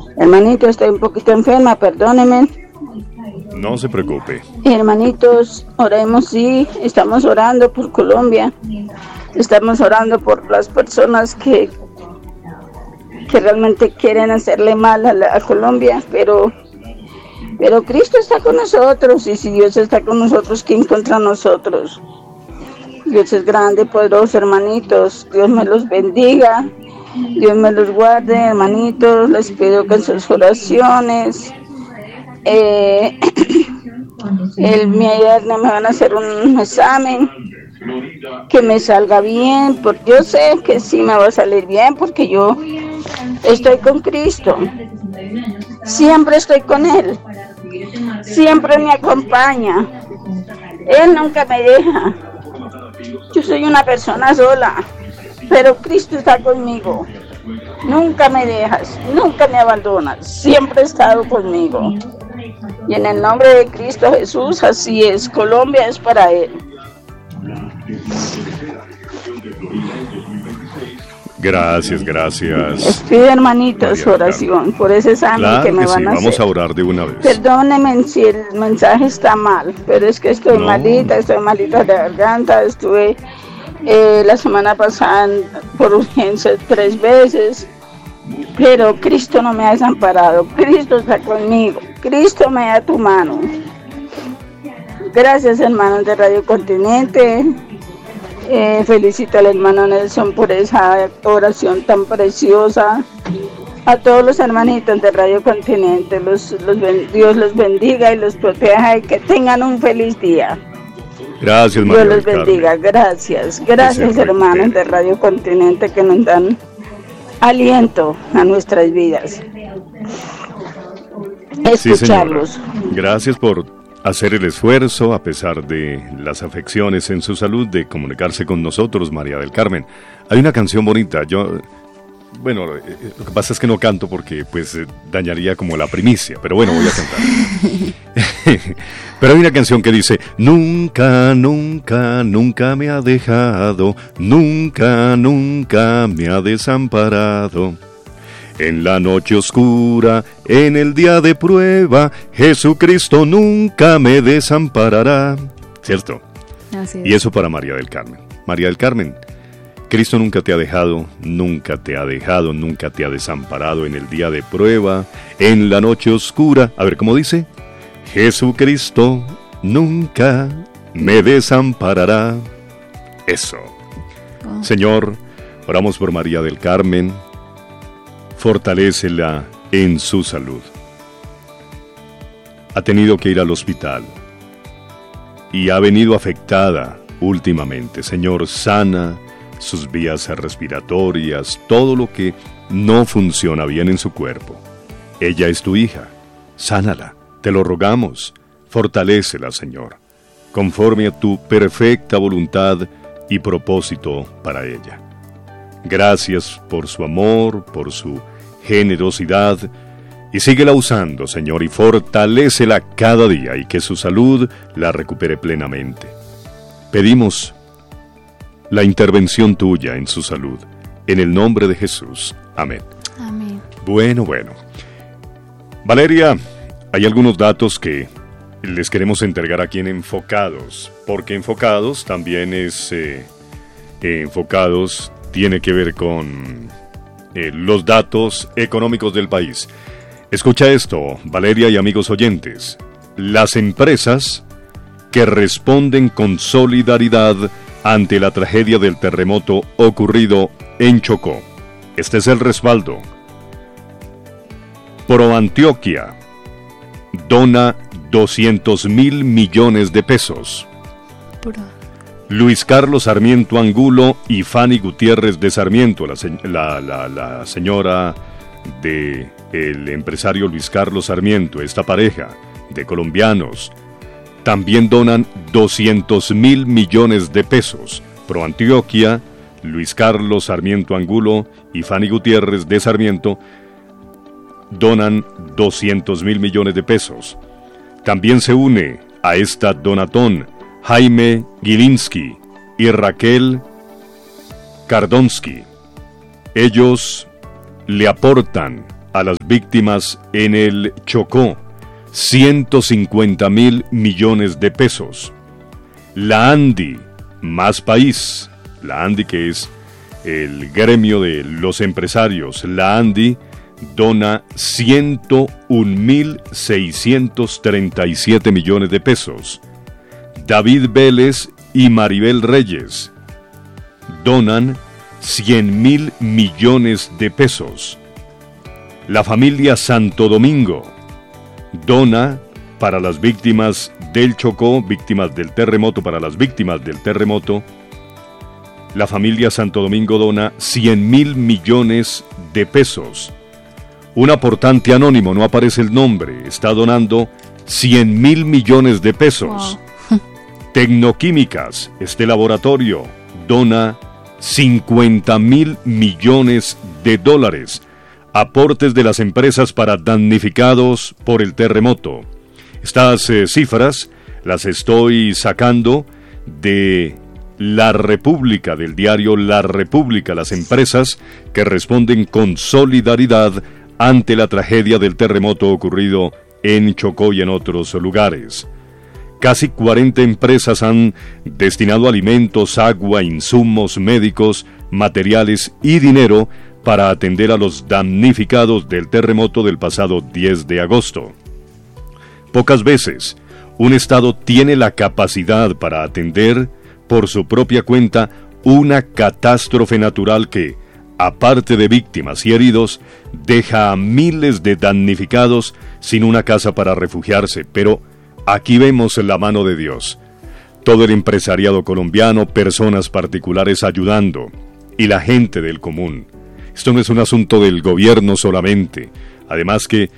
Hermanito, estoy un poquito enferma, perdóneme. No se preocupe. Hermanitos, oremos, sí, estamos orando por Colombia. Estamos orando por las personas que realmente quieren hacerle mal a Colombia, pero Cristo está con nosotros, y si Dios está con nosotros, ¿quién contra nosotros? Dios es grande, poderoso, hermanitos. Dios me los bendiga, Dios me los guarde, hermanitos. Les pido que en sus oraciones, el viernes me van a hacer un examen, que me salga bien, porque yo sé que sí me va a salir bien, porque yo estoy con Cristo, siempre estoy con Él, siempre me acompaña, Él nunca me deja. Yo soy una persona sola, pero Cristo está conmigo, nunca me dejas, nunca me abandonas, siempre ha estado conmigo, y en el nombre de Cristo Jesús, así es, Colombia es para Él. Gracias. Les pido, hermanitos, oración por ese examen, claro, que me van a hacer. Vamos a orar de una vez. Perdónenme si el mensaje está mal, pero es que estoy malita de garganta. Estuve la semana pasada por urgencias 3 veces, pero Cristo no me ha desamparado. Cristo está conmigo. Cristo me da tu mano. Gracias, hermanos de Radio Continente. Felicito al hermano Nelson por esa oración tan preciosa. A todos los hermanitos de Radio Continente, Dios los bendiga y los proteja, y que tengan un feliz día. Gracias, María. Dios los bendiga. Gracias hermanos de Radio Continente, que nos dan aliento a nuestras vidas. Escucharlos. Sí, gracias por hacer el esfuerzo, a pesar de las afecciones en su salud, de comunicarse con nosotros, María del Carmen. Hay una canción bonita, lo que pasa es que no canto porque pues dañaría como la primicia, pero bueno, voy a cantar. Pero hay una canción que dice: nunca, nunca, nunca me ha dejado, nunca, nunca me ha desamparado. En la noche oscura, en el día de prueba, Jesucristo nunca me desamparará. ¿Cierto? Así es. Y eso para María del Carmen. María del Carmen, Cristo nunca te ha dejado, nunca te ha dejado, nunca te ha desamparado en el día de prueba, en la noche oscura. A ver, ¿cómo dice? Jesucristo nunca me desamparará. Eso. Oh. Señor, oramos por María del Carmen. Fortalécela en su salud. Ha tenido que ir al hospital y ha venido afectada últimamente. Señor, sana sus vías respiratorias, todo lo que no funciona bien en su cuerpo. Ella es tu hija. Sánala, te lo rogamos. Fortalécela, Señor, conforme a tu perfecta voluntad y propósito para ella. Gracias por su amor, por su generosidad, y síguela usando, Señor, y fortalécela cada día, y que su salud la recupere plenamente. Pedimos la intervención tuya en su salud, en el nombre de Jesús. Amén. Amén. Bueno. Valeria, hay algunos datos que les queremos entregar aquí en Enfocados, porque Enfocados también es... Enfocados tiene que ver con los datos económicos del país. Escucha esto, Valeria y amigos oyentes. Las empresas que responden con solidaridad ante la tragedia del terremoto ocurrido en Chocó. Este es el respaldo. ProAntioquia dona 200.000 millones de pesos. Luis Carlos Sarmiento Angulo y Fanny Gutiérrez de Sarmiento, la señora del empresario Luis Carlos Sarmiento, esta pareja de colombianos, también donan 200.000 millones de pesos. ProAntioquia, Luis Carlos Sarmiento Angulo y Fanny Gutiérrez de Sarmiento donan 200.000 millones de pesos. También se une a esta donatón Jaime Gilinski y Raquel Kardonsky. Ellos le aportan a las víctimas en el Chocó, 150.000 millones de pesos. La ANDI, Más País, la ANDI, que es el gremio de los empresarios, la ANDI dona 101.637 millones de pesos. David Vélez y Maribel Reyes donan 100.000 millones de pesos. La familia Santo Domingo dona para las víctimas del Chocó, víctimas del terremoto, para las víctimas del terremoto. La familia Santo Domingo dona 100.000 millones de pesos. Un aportante anónimo, no aparece el nombre, está donando 100.000 millones de pesos. Wow. Tecnoquímicas, este laboratorio, dona 50.000 millones de dólares. Aportes de las empresas para damnificados por el terremoto. Estas cifras las estoy sacando de La República, del diario La República, las empresas que responden con solidaridad ante la tragedia del terremoto ocurrido en Chocó y en otros lugares. Casi 40 empresas han destinado alimentos, agua, insumos médicos, materiales y dinero para atender a los damnificados del terremoto del pasado 10 de agosto. Pocas veces un Estado tiene la capacidad para atender por su propia cuenta una catástrofe natural que, aparte de víctimas y heridos, deja a miles de damnificados sin una casa para refugiarse. Pero aquí vemos la mano de Dios. Todo el empresariado colombiano, personas particulares ayudando, y la gente del común. Esto no es un asunto del gobierno solamente. Además que,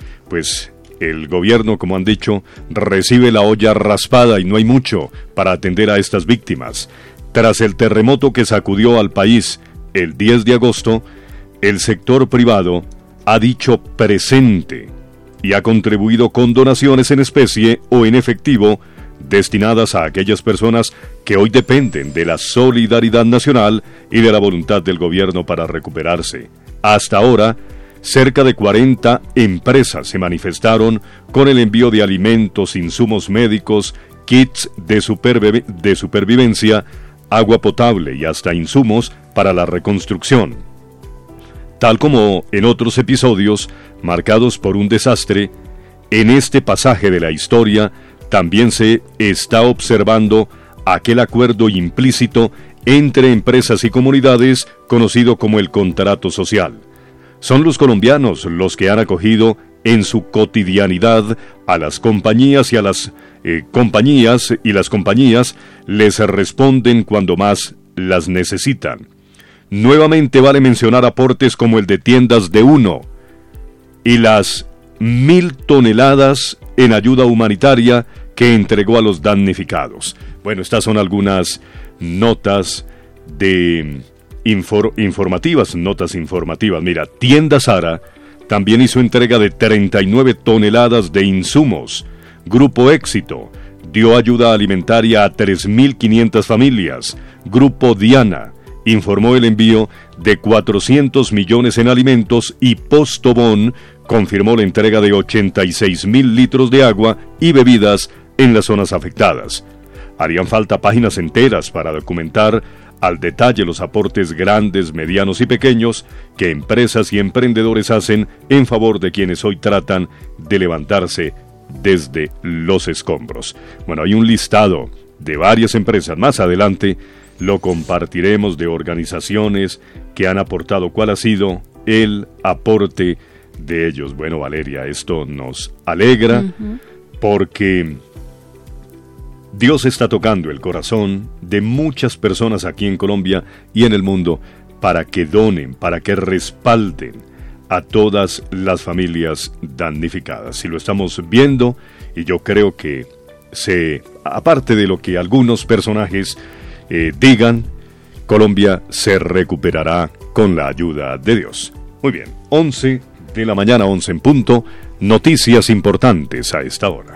el gobierno, como han dicho, recibe la olla raspada y no hay mucho para atender a estas víctimas. Tras el terremoto que sacudió al país el 10 de agosto, el sector privado ha dicho presente y ha contribuido con donaciones en especie o en efectivo destinadas a aquellas personas que hoy dependen de la solidaridad nacional y de la voluntad del gobierno para recuperarse. Hasta ahora, cerca de 40 empresas se manifestaron con el envío de alimentos, insumos médicos, kits de supervivencia, agua potable y hasta insumos para la reconstrucción. Tal como en otros episodios marcados por un desastre, en este pasaje de la historia también se está observando aquel acuerdo implícito entre empresas y comunidades conocido como el contrato social. Son los colombianos los que han acogido en su cotidianidad a las compañías y a las compañías, y las compañías les responden cuando más las necesitan. Nuevamente vale mencionar aportes como el de Tiendas de Uno y las 1.000 toneladas en ayuda humanitaria que entregó a los damnificados. Bueno, estas son algunas notas de informativas. Mira, Tienda Sara también hizo entrega de 39 toneladas de insumos. Grupo Éxito dio ayuda alimentaria a 3.500 familias. Grupo Diana informó el envío de 400 millones en alimentos y Postobón confirmó la entrega de 86.000 litros de agua y bebidas en las zonas afectadas. Harían falta páginas enteras para documentar al detalle los aportes grandes, medianos y pequeños que empresas y emprendedores hacen en favor de quienes hoy tratan de levantarse desde los escombros. Bueno, hay un listado de varias empresas. Más adelante lo compartiremos, de organizaciones que han aportado. ¿Cuál ha sido el aporte de ellos? Bueno, Valeria, esto nos alegra porque Dios está tocando el corazón de muchas personas aquí en Colombia y en el mundo para que donen, para que respalden a todas las familias damnificadas. Y lo estamos viendo, y yo creo que aparte de lo que algunos personajes digan, Colombia se recuperará con la ayuda de Dios. Muy bien, 11 de la mañana, 11 en punto, noticias importantes a esta hora.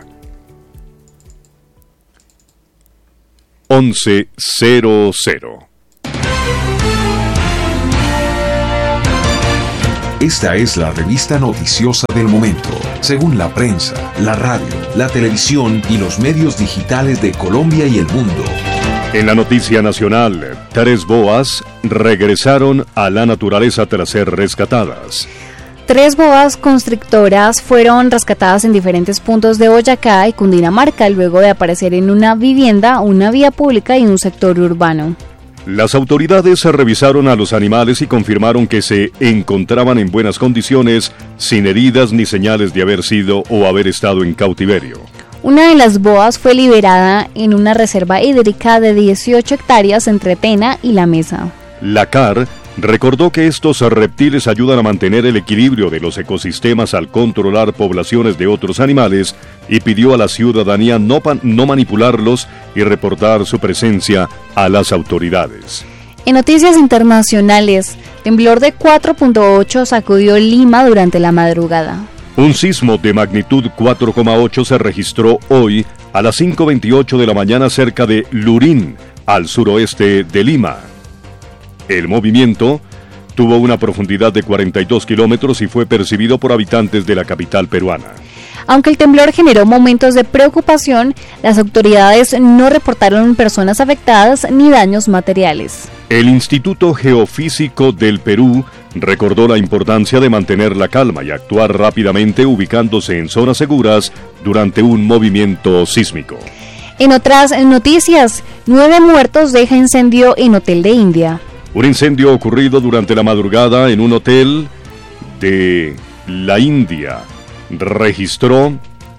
11:00. Esta es la revista noticiosa del momento, según la prensa, la radio, la televisión y los medios digitales de Colombia y el mundo. En la noticia nacional, 3 boas regresaron a la naturaleza tras ser rescatadas. 3 boas constrictoras fueron rescatadas en diferentes puntos de Boyacá y Cundinamarca luego de aparecer en una vivienda, una vía pública y un sector urbano. Las autoridades revisaron a los animales y confirmaron que se encontraban en buenas condiciones, sin heridas ni señales de haber sido o haber estado en cautiverio. Una de las boas fue liberada en una reserva hídrica de 18 hectáreas entre Tena y La Mesa. La CAR recordó que estos reptiles ayudan a mantener el equilibrio de los ecosistemas al controlar poblaciones de otros animales y pidió a la ciudadanía no manipularlos y reportar su presencia a las autoridades. En noticias internacionales, temblor de 4.8 sacudió Lima durante la madrugada. Un sismo de magnitud 4,8 se registró hoy a las 5:28 de la mañana cerca de Lurín, al suroeste de Lima. El movimiento tuvo una profundidad de 42 kilómetros y fue percibido por habitantes de la capital peruana. Aunque el temblor generó momentos de preocupación, las autoridades no reportaron personas afectadas ni daños materiales. El Instituto Geofísico del Perú recordó la importancia de mantener la calma y actuar rápidamente ubicándose en zonas seguras durante un movimiento sísmico. En otras noticias, 9 muertos deja incendio en hotel de India. Un incendio ocurrido durante la madrugada en un hotel de la India registró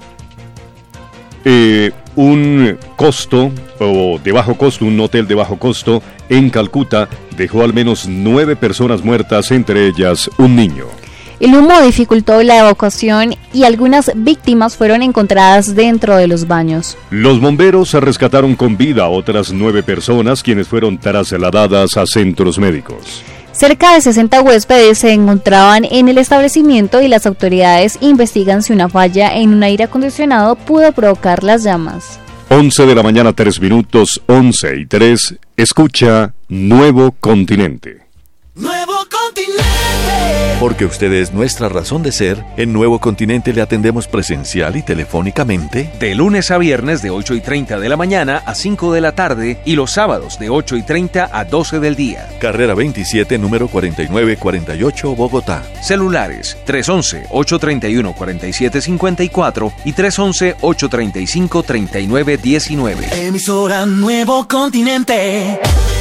un hotel de bajo costo en Calcuta dejó al menos 9 personas muertas, entre ellas un niño. El humo dificultó la evacuación y algunas víctimas fueron encontradas dentro de los baños. Los bomberos rescataron con vida a otras 9 personas, quienes fueron trasladadas a centros médicos. Cerca de 60 huéspedes se encontraban en el establecimiento y las autoridades investigan si una falla en un aire acondicionado pudo provocar las llamas. 11 de la mañana, 3 minutos, 11:03, escucha Nuevo Continente. Nuevo Continente. Porque usted es nuestra razón de ser, en Nuevo Continente le atendemos presencial y telefónicamente. De lunes a viernes de 8:30 de la mañana a 5 de la tarde y los sábados de 8:30 a 12 del día. Carrera 27, número 4948, Bogotá. Celulares 311-831-4754 y 311-835-3919. Emisora Nuevo Continente.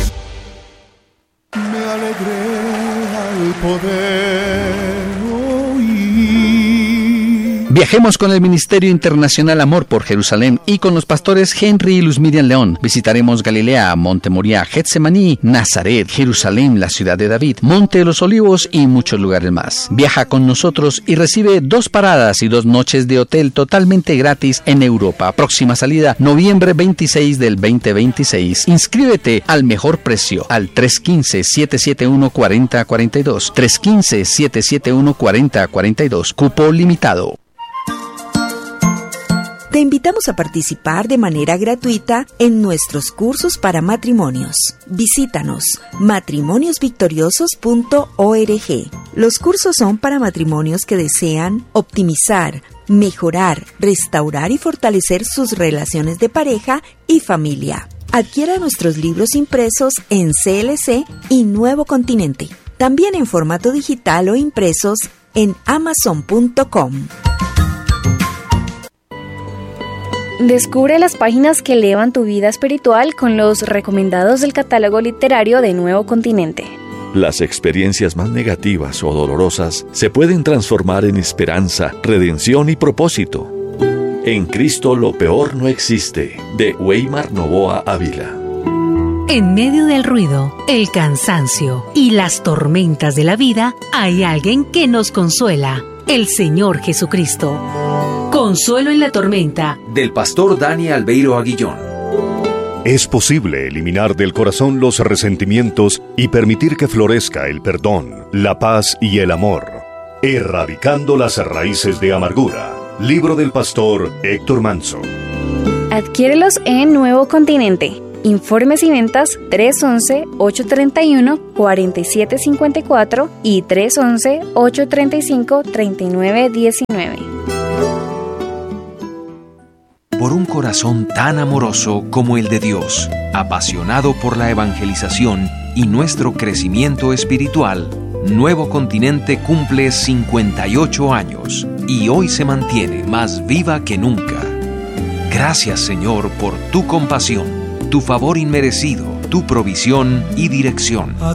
Me alegré al poder oír. Viajemos con el Ministerio Internacional Amor por Jerusalén y con los pastores Henry y Luz Miriam León. Visitaremos Galilea, Monte Moriah, Getsemaní, Nazaret, Jerusalén, la ciudad de David, Monte de los Olivos y muchos lugares más. Viaja con nosotros y recibe 2 paradas y 2 noches de hotel totalmente gratis en Europa. Próxima salida, noviembre 26 del 2026. Inscríbete al mejor precio al 315-771-4042. 315-771-4042. Cupo limitado. Te invitamos a participar de manera gratuita en nuestros cursos para matrimonios. Visítanos matrimoniosvictoriosos.org. Los cursos son para matrimonios que desean optimizar, mejorar, restaurar y fortalecer sus relaciones de pareja y familia. Adquiera nuestros libros impresos en CLC y Nuevo Continente. También en formato digital o impresos en Amazon.com. Descubre las páginas que elevan tu vida espiritual con los recomendados del catálogo literario de Nuevo Continente. Las experiencias más negativas o dolorosas se pueden transformar en esperanza, redención y propósito. En Cristo lo peor no existe, de Weimar Novoa Ávila. En medio del ruido, el cansancio y las tormentas de la vida, hay alguien que nos consuela, el Señor Jesucristo. Consuelo en la tormenta, del pastor Dani Albeiro Aguillón. Es posible eliminar del corazón los resentimientos y permitir que florezca el perdón, la paz y el amor, erradicando las raíces de amargura. Libro del pastor Héctor Manso. Adquiérelos en Nuevo Continente. Informes y ventas 311-831-4754 y 311-835-3919. Por un corazón tan amoroso como el de Dios, apasionado por la evangelización y nuestro crecimiento espiritual, Nuevo Continente cumple 58 años y hoy se mantiene más viva que nunca. Gracias, Señor, por tu compasión, tu favor inmerecido, tu provisión y dirección. A